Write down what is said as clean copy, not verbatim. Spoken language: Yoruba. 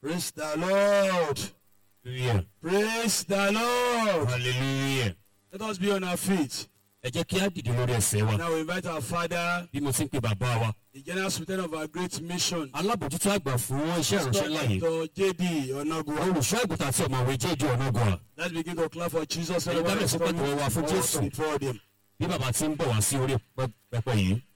Praise the Lord. Hallelujah. Praise the Lord. Hallelujah. Let us be on our feet. Ẹ jẹ́ kí á dìde lórí ẹsẹ̀ wa. Now we invite our Father, Bí mo ti ń pe bàbá wa. the General Superintendent of our great mission, Alábòjútó àgbà fún iṣẹ́ ìránṣẹ́ láàyè. Dr. J.D. Onagwa. Olùṣọ́ àgùntàn àti ọ̀mọ̀wé J.D. Onagwa. Let's begin to clap for Jesus. Ẹ̀yin bá bẹ̀rẹ̀ sí pẹ̀tọ́ wa fún Jésù. Before them. Bí bàbá ti ń bọ̀ wá sí orí pẹpẹ yìí.